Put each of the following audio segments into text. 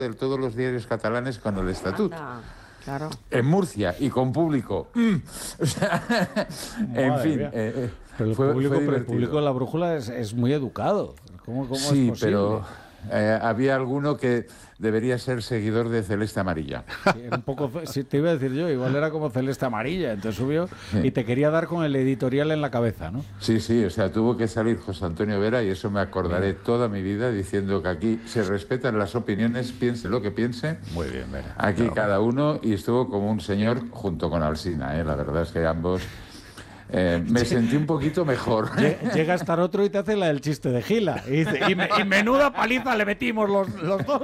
de todos los diarios catalanes con el estatut. Claro. En Murcia y con público. O sea, en fin. Pero el público de La Brújula es muy educado. ¿Cómo sí, es posible? Pero había alguno que debería ser seguidor de Celeste Amarilla. Sí, un poco, sí, te iba a decir yo, igual era como Celeste Amarilla, entonces subió y te quería dar con el editorial en la cabeza, ¿no? Sí, o sea, tuvo que salir José Antonio Vera y eso me acordaré toda mi vida diciendo que aquí se respetan las opiniones, piense lo que piense. Muy bien, Vera. Aquí cada uno, y estuvo como un señor junto con Alsina, la verdad es que ambos... me sentí un poquito mejor. Llega a estar otro y te hace la del chiste de Gila. Y dice, y menuda paliza le metimos los dos.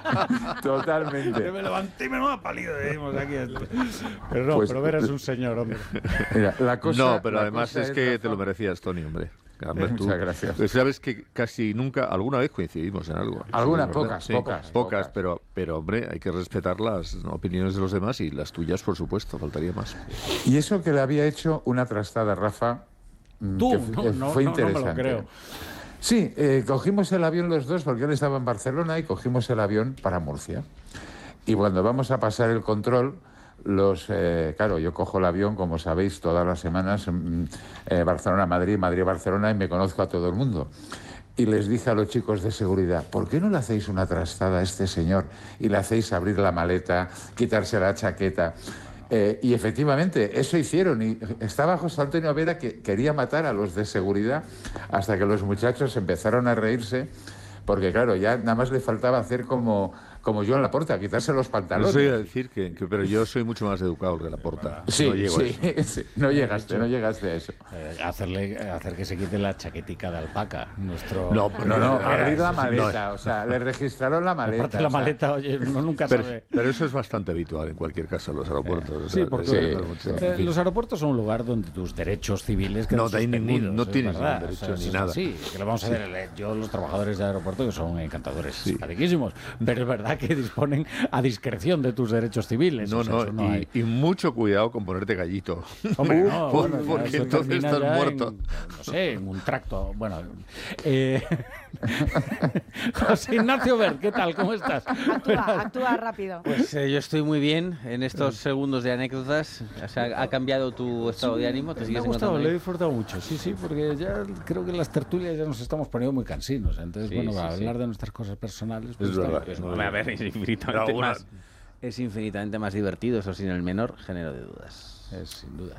Totalmente. Me levanté y menuda paliza le dimos aquí. Pero no, Pues, pero Vera es un señor, hombre. Mira, la cosa, no, pero la además cosa es que te lo merecías, Tony, hombre. Muchas gracias. Pues sabes que casi nunca, alguna vez coincidimos en algo. Algunas, Sí, pocas. Pero hombre, hay que respetar las opiniones de los demás y las tuyas, por supuesto, faltaría más. Y eso que le había hecho una trastada, Rafa, Tú, fue interesante. No me lo creo. Sí, cogimos el avión los dos porque él estaba en Barcelona y cogimos el avión para Murcia. Y cuando vamos a pasar el control, claro, yo cojo el avión, como sabéis, todas las semanas, Barcelona-Madrid, Madrid-Barcelona, y me conozco a todo el mundo. Y les dije a los chicos de seguridad, ¿por qué no le hacéis una trastada a este señor y le hacéis abrir la maleta, quitarse la chaqueta? Y efectivamente, eso hicieron. Y estaba José Antonio Vera que quería matar a los de seguridad hasta que los muchachos empezaron a reírse, porque claro, ya nada más le faltaba hacer como Joan Laporta, quitarse los pantalones. No sé decir pero yo soy mucho más educado que Laporta. Sí, no llego a eso. Sí, no llegaste a eso. Hacer que se quite la chaquetica de alpaca. No, abrir la maleta, o sea, le registraron la maleta. Aparte la maleta, oye, uno nunca sabe. Pero eso es bastante habitual en cualquier caso en los aeropuertos. Sí, porque los aeropuertos son un lugar donde tus derechos civiles quedan suspendidos. No tienes ningún derecho ni nada. Sí, que lo vamos a hacer. Yo, los trabajadores de aeropuerto, que son encantadores, simpatiquísimos, pero es verdad que disponen a discreción de tus derechos civiles. Y mucho cuidado con ponerte gallito. Hombre, no, porque entonces estás muerto. No sé, en un tracto. Bueno, José Ignacio Bert, ¿qué tal? ¿Cómo estás? Actúa rápido. Pues yo estoy muy bien en estos segundos de anécdotas. O sea, ¿ha cambiado tu estado de ánimo? ¿Te Me ha sigues gustado, encontrando le he bien? disfrutado mucho, sí, porque ya creo que en las tertulias ya nos estamos poniendo muy cansinos. Entonces, hablar de nuestras cosas personales... Pues es verdad. A ver, es infinitamente más divertido, eso sin el menor género de dudas. Sin duda.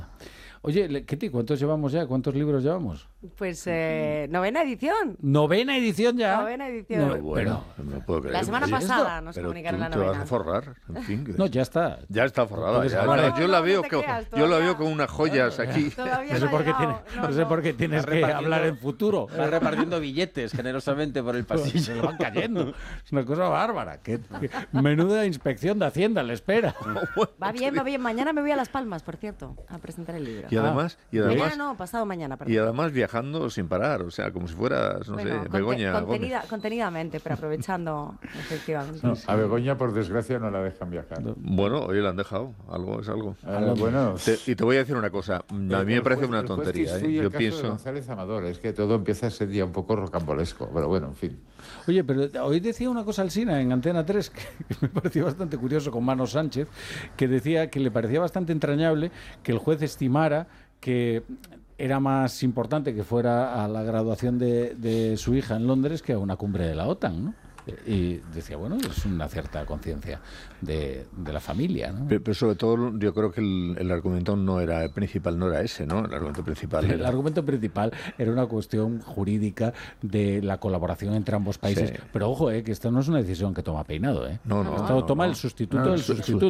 Oye, Ketty, ¿cuántos llevamos ya? ¿Cuántos libros llevamos? Pues novena edición. ¿Novena edición ya? Novena edición. No, bueno, no puedo creer. La semana pasada nos pero comunicaron tú la te vas novena. a forrar, en fin. No, ya está. Ya está forrada. Puedes Ya, hablar. yo la No, veo no te creas, yo la todavía. veo con unas joyas aquí. Todavía No sé no por ha qué llegado. no sé por qué tienes que hablar en futuro. Está repartiendo billetes generosamente por el pasillo. Se le van cayendo. Es una cosa bárbara. Menuda inspección de Hacienda le espera. Va bien. Mañana me voy a Las Palmas, por cierto, a presentar el libro. Y además, Mañana no, pasado mañana, perdón. y además viajando sin parar, o sea, como si fueras, no sé, Begoña Gómez. Contenidamente, pero aprovechando, efectivamente. No, a Begoña, por desgracia, no la dejan viajar. Bueno, hoy la han dejado, algo es algo. Bueno, Y te voy a decir una cosa, a mí me parece una tontería. Yo Yo pienso... pienso... González Amador, es que todo empieza a ser ya un poco rocambolesco, pero bueno, en fin. Oye, pero hoy decía una cosa Alsina en Antena 3 que me pareció bastante curioso con Mano Sánchez, que decía que le parecía bastante entrañable que el juez estimara que era más importante que fuera a la graduación de su hija en Londres que a una cumbre de la OTAN, ¿no? Y decía, bueno, es una cierta conciencia de la familia, ¿no? Pero sobre todo yo creo que el argumento principal no era ese, ¿no? El argumento principal El argumento principal era una cuestión jurídica de la colaboración entre ambos países. Sí. Pero ojo, que esta no es una decisión que toma Peinado, ¿eh? No, Esto lo toma el sustituto del sustituto.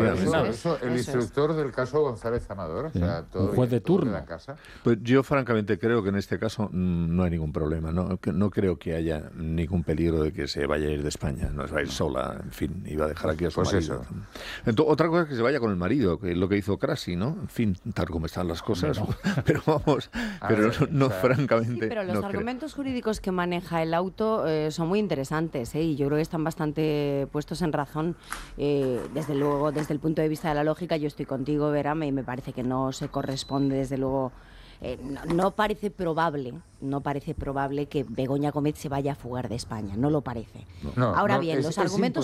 El instructor del caso González Amador, o sea, todo un juez de turno. la casa. Pues yo francamente creo que en este caso no hay ningún problema, no creo que haya ningún peligro de que se vaya a ir de España, no se va a ir sola, en fin, iba a dejar aquí a su marido. Eso. Entonces, otra cosa es que se vaya con el marido, que es lo que hizo Crassi, ¿no? En fin, tal como están las cosas, pero vamos, francamente Sí, pero los no argumentos jurídicos que maneja el auto son muy interesantes, y yo creo que están bastante puestos en razón. Desde luego, desde el punto de vista de la lógica, yo estoy contigo, Vera, y me parece que no se corresponde, desde luego, no parece probable que Begoña Gómez se vaya a fugar de España, no lo parece. No, Ahora no, bien, los es argumentos